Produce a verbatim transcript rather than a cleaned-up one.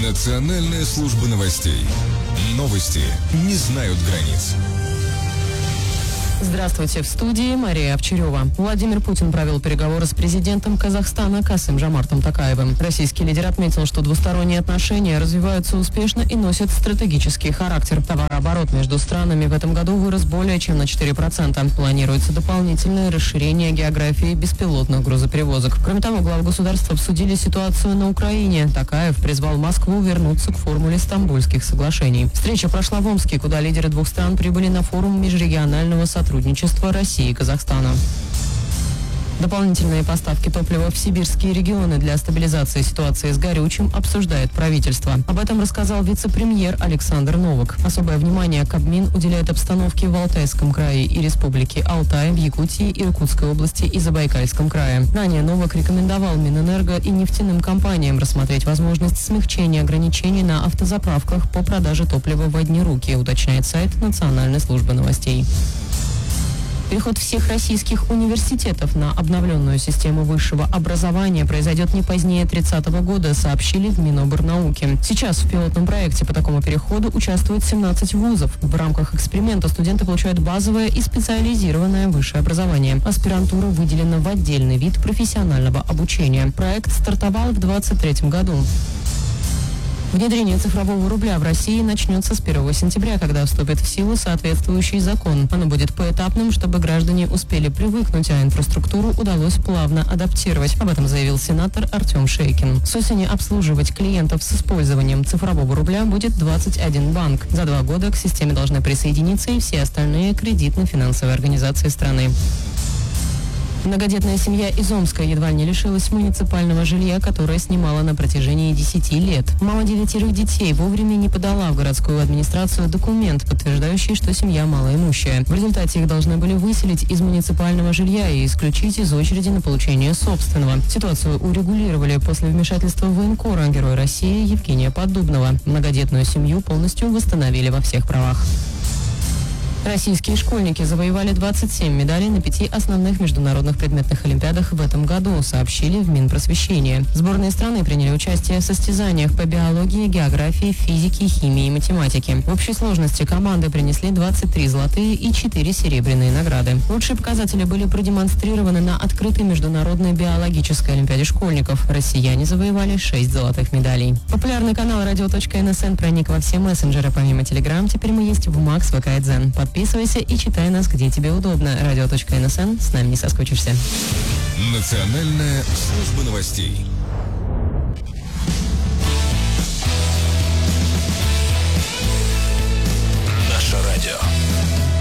Национальная служба новостей. Новости не знают границ. Здравствуйте, в студии Мария Овчарева. Владимир Путин провел переговоры с президентом Казахстана Касым-Жомартом Токаевым. Российский лидер отметил, что двусторонние отношения развиваются успешно и носят стратегический характер. Товарооборот между странами в этом году вырос более чем на четыре процента. Планируется дополнительное расширение географии беспилотных грузоперевозок. Кроме того, главы государств обсудили ситуацию на Украине. Токаев призвал Москву вернуться к формуле Стамбульских соглашений. Встреча прошла в Омске, куда лидеры двух стран прибыли на форум межрегионального сотрудничества. Сотрудничество России и Казахстана. Дополнительные поставки топлива в сибирские регионы для стабилизации ситуации с горючим обсуждает правительство. Об этом рассказал вице-премьер Александр Новак. Особое внимание Кабмин уделяет обстановке в Алтайском крае и Республике Алтай, в Якутии, Иркутской области и Забайкальском крае. Ранее Новак рекомендовал Минэнерго и нефтяным компаниям рассмотреть возможность смягчения ограничений на автозаправках по продаже топлива в одни руки, уточняет сайт Национальной службы новостей. Переход всех российских университетов на обновленную систему высшего образования произойдет не позднее тридцатого года, сообщили в Миноборнауки. Сейчас в пилотном проекте по такому переходу участвует семнадцать вузов. В рамках эксперимента студенты получают базовое и специализированное высшее образование. Аспирантура выделена в отдельный вид профессионального обучения. Проект стартовал в двадцать третьем году. Внедрение цифрового рубля в России начнется с первого сентября, когда вступит в силу соответствующий закон. Оно будет поэтапным, чтобы граждане успели привыкнуть, а инфраструктуру удалось плавно адаптировать. Об этом заявил сенатор Артем Шейкин. С осени обслуживать клиентов с использованием цифрового рубля будет двадцать один банк. За два года к системе должны присоединиться и все остальные кредитно-финансовые организации страны. Многодетная семья из Омска едва не лишилась муниципального жилья, которое снимала на протяжении десяти лет. Мама девятерых детей вовремя не подала в городскую администрацию документ, подтверждающий, что семья малоимущая. В результате их должны были выселить из муниципального жилья и исключить из очереди на получение собственного. Ситуацию урегулировали после вмешательства военкора Героя России Евгения Поддубного. Многодетную семью полностью восстановили во всех правах. Российские школьники завоевали двадцать семь медалей на пяти основных международных предметных олимпиадах в этом году, сообщили в Минпросвещении. Сборные страны приняли участие в состязаниях по биологии, географии, физике, химии и математике. В общей сложности команды принесли двадцать три золотые и четыре серебряные награды. Лучшие показатели были продемонстрированы на открытой международной биологической олимпиаде школьников. Россияне завоевали шесть золотых медалей. Популярный канал радио точка эн эс эн проник во все мессенджеры. Помимо Telegram, теперь мы есть в Макс, ВК и Дзен. Подписывайся и читай нас, где тебе удобно. радио точка эн эс эн. С нами не соскучишься. Национальная служба новостей.